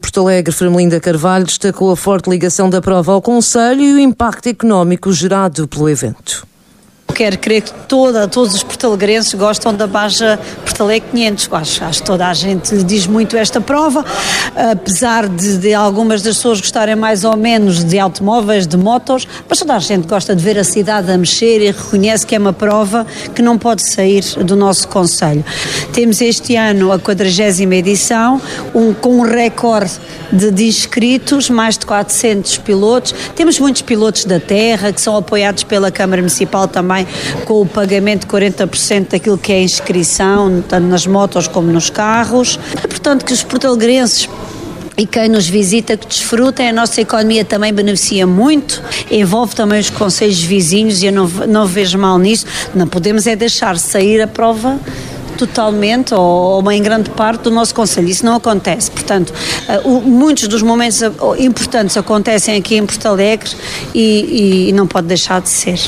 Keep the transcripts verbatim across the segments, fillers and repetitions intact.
Porto Alegre, Firmelinda Carvalho, destacou a forte ligação da prova ao concelho e o impacto económico gerado pelo evento. Quero crer que toda, todos os portalegrenses gostam da Baja Porto Alegre quinhentos. Acho, acho que toda a gente diz muito esta prova, apesar de, de algumas das pessoas gostarem mais ou menos de automóveis, de motos, mas toda a gente gosta de ver a cidade a mexer e reconhece que é uma prova que não pode sair do nosso concelho. Temos este ano a quadragésima edição, um, com um recorde de, de inscritos, mais de quatrocentos pilotos. Temos muitos pilotos da terra que são apoiados pela Câmara Municipal também, com o pagamento de quarenta por cento daquilo que é a inscrição, tanto nas motos como nos carros. É, portanto, que os portalegrenses e quem nos visita que desfrutem, a nossa economia também beneficia muito, envolve também os concelhos vizinhos e eu não, não vejo mal nisso. Não podemos é deixar sair a prova totalmente ou uma em grande parte do nosso concelho. Isso não acontece. Portanto, uh, muitos dos momentos importantes acontecem aqui em Porto Alegre e, e não pode deixar de ser.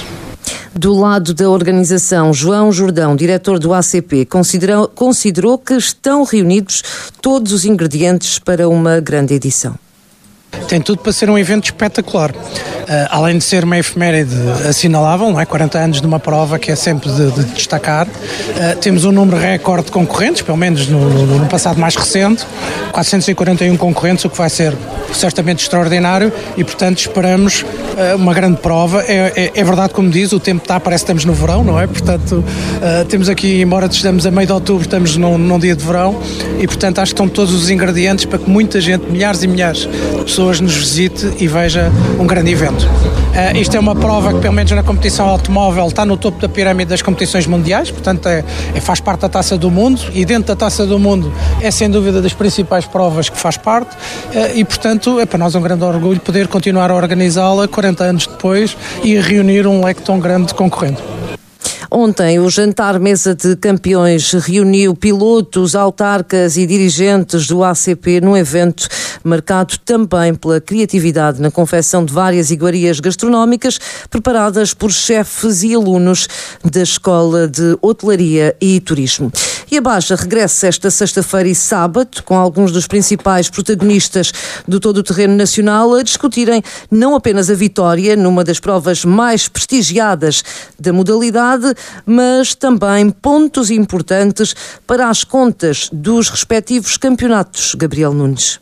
Do lado da organização, João Jordão, diretor do A C P, considerou, considerou que estão reunidos todos os ingredientes para uma grande edição. Tem tudo para ser um evento espetacular. Uh, além de ser uma efeméride assinalável, não é? quarenta anos de uma prova que é sempre de, de destacar. Uh, temos um número recorde de concorrentes, pelo menos no, no, no passado mais recente, quatrocentos e quarenta e um concorrentes, o que vai ser certamente extraordinário e, portanto, esperamos uh, uma grande prova. É, é, é verdade, como diz, o tempo está, parece que estamos no verão, não é? Portanto, uh, temos aqui, embora estejamos a meio de outubro, estamos num, num dia de verão e, portanto, acho que estão todos os ingredientes para que muita gente, milhares e milhares de pessoas nos visite e veja um grande evento. Uh, isto é uma prova que, pelo menos na competição automóvel, está no topo da pirâmide das competições mundiais, portanto é, é, faz parte da Taça do Mundo e dentro da Taça do Mundo é sem dúvida das principais provas que faz parte uh, e, portanto, é para nós um grande orgulho poder continuar a organizá-la quarenta anos depois e reunir um leque tão grande de concorrentes. Ontem, o jantar Mesa de Campeões reuniu pilotos, autarcas e dirigentes do A C P num evento marcado também pela criatividade na confecção de várias iguarias gastronómicas preparadas por chefes e alunos da Escola de Hotelaria e Turismo. E a Baja regressa esta sexta-feira e sábado com alguns dos principais protagonistas do todo o terreno nacional a discutirem não apenas a vitória numa das provas mais prestigiadas da modalidade, mas também pontos importantes para as contas dos respectivos campeonatos. Gabriel Nunes.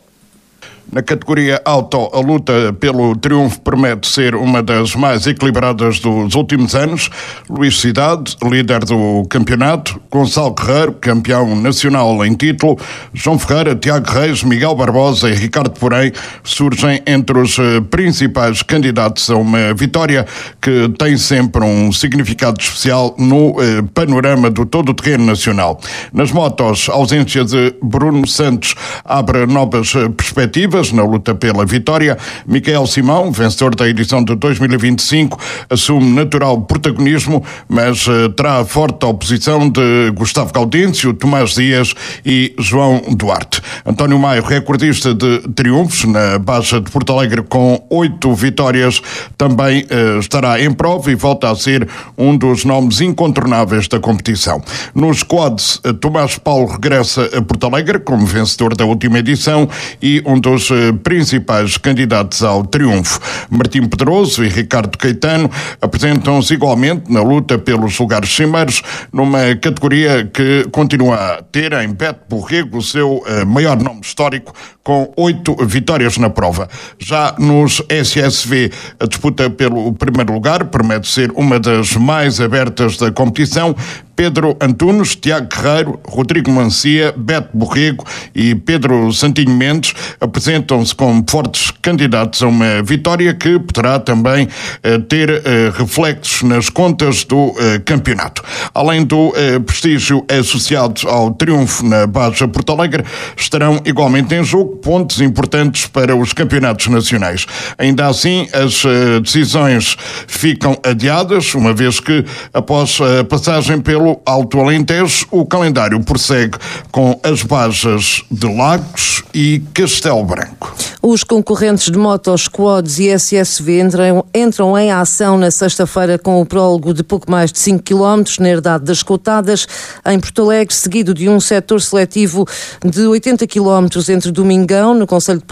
Na categoria Auto, a luta pelo triunfo promete ser uma das mais equilibradas dos últimos anos. Luís Cidade, líder do campeonato, Gonçalo Guerreiro, campeão nacional em título, João Ferreira, Tiago Reis, Miguel Barbosa e Ricardo Porém surgem entre os principais candidatos a uma vitória que tem sempre um significado especial no eh, panorama do todo o terreno nacional. Nas motos, a ausência de Bruno Santos abre novas perspectivas na luta pela vitória. Miquel Simão, vencedor da edição de dois mil e vinte e cinco, assume natural protagonismo, mas uh, terá forte oposição de Gustavo Gaudêncio, Tomás Dias e João Duarte. António Maio, recordista de triunfos na Baja de Porto Alegre com oito vitórias, também uh, estará em prova e volta a ser um dos nomes incontornáveis da competição. Nos quads, uh, Tomás Paulo regressa a Porto Alegre como vencedor da última edição e um dos principais candidatos ao triunfo. Martim Pedroso e Ricardo Caetano apresentam-se igualmente na luta pelos lugares cimeiros, numa categoria que continua a ter em Beto Borrego o seu uh, maior nome histórico, com oito vitórias na prova. Já nos S S V, a disputa pelo primeiro lugar promete ser uma das mais abertas da competição. Pedro Antunes, Tiago Guerreiro, Rodrigo Mancia, Beto Borrego e Pedro Santinho Mendes apresentam-se como fortes candidatos a uma vitória que poderá também uh, ter uh, reflexos nas contas do uh, campeonato. Além do uh, prestígio associado ao triunfo na Baja Porto Alegre, estarão igualmente em jogo pontos importantes para os campeonatos nacionais. Ainda assim, as uh, decisões ficam adiadas, uma vez que, após a passagem pelo Alto Alentejo, o calendário prossegue com as Bajas de Lagos e Castelo Branco. Os concorrentes de motos, quads e S S V entram, entram em ação na sexta-feira com o prólogo de pouco mais de cinco quilómetros na Herdade das Coutadas, em Porto Alegre, seguido de um setor seletivo de oitenta quilómetros entre Domingão, no concelho de